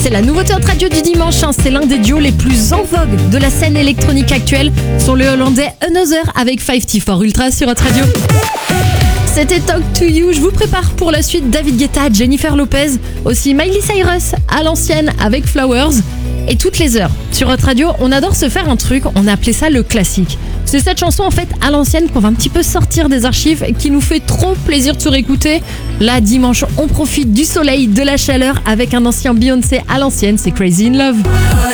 C'est la nouveauté Hot Radio du dimanche, c'est l'un des duos les plus en vogue de la scène électronique actuelle. Sont le hollandais Another avec 5T4 Ultra sur Hot Radio. C'était Talk to You, je vous prépare pour la suite David Guetta, Jennifer Lopez, aussi Miley Cyrus à l'ancienne avec Flowers. Et toutes les heures, sur Hot Radio, on adore se faire un truc, on a appelé ça le classique. C'est cette chanson en fait à l'ancienne qu'on va un petit peu sortir des archives et qui nous fait trop plaisir de se réécouter. Là, dimanche, on profite du soleil, de la chaleur avec un ancien Beyoncé à l'ancienne, c'est Crazy in Love.